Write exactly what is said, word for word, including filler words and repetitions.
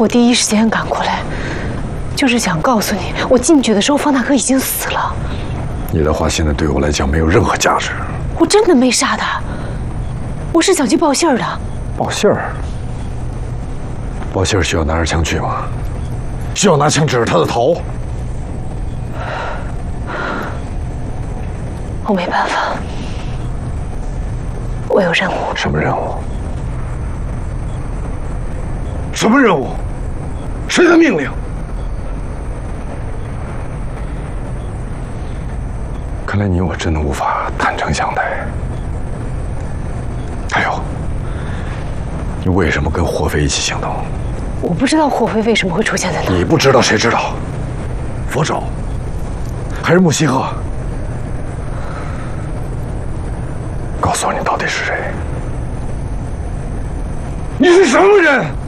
我第一时间赶过来，就是想告诉你，我进去的时候方大哥已经死了。 你的话现在对我来讲没有任何价值。 我真的没杀他，我是想去报信儿的。 报信儿？报信儿需要拿着枪去吗？需要拿枪指着他的头？ 我没办法，我有任务。 什么任务？什么任务？谁的命令？看来你我真的无法坦诚相待。还有，你为什么跟霍飞一起行动？ 我不知道霍飞为什么会出现在那。 你不知道，谁知道？佛手，还是穆西鹤？告诉我，你到底是谁？你是什么人？